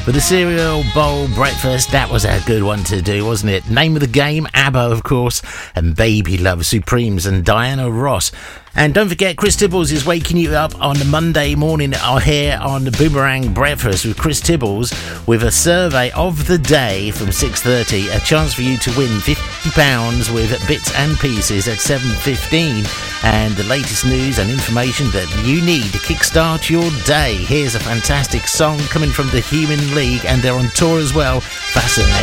But the cereal bowl breakfast, that was a good one to do, wasn't it? Name of the Game, ABBA, of course, and Baby Love, Supremes and Diana Ross. And don't forget, Chris Tibbles is waking you up on the Monday morning here on the Boomerang Breakfast with Chris Tibbles with a survey of the day from 6:30. A chance for you to win £50 with bits and pieces at 7:15. And the latest news and information that you need to kickstart your day. Here's a fantastic song coming from the Human League, and they're on tour as well. Fascinating.